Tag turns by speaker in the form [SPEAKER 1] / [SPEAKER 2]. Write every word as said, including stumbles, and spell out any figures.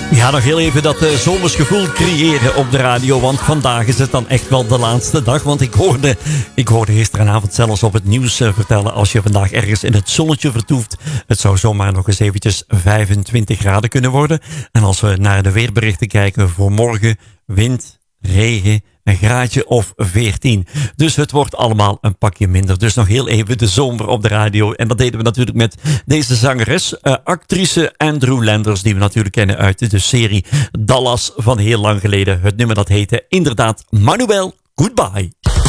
[SPEAKER 1] Ja, nog heel even dat uh, zomersgevoel creëren op de radio. Want vandaag is het dan echt wel de laatste dag. Want ik hoorde, ik hoorde gisteravond zelfs op het nieuws uh, vertellen... als je vandaag ergens in het zonnetje vertoeft... het zou zomaar nog eens eventjes vijfentwintig graden kunnen worden. En als we naar de weerberichten kijken voor morgen... wind, regen, een graadje of veertien. Dus het wordt allemaal een pakje minder. Dus nog heel even de zomer op de radio. En dat deden we natuurlijk met deze zangeres, uh, actrice Andrew Landers, die we natuurlijk kennen uit de serie Dallas van heel lang geleden. Het nummer dat heette inderdaad Manuel Goodbye.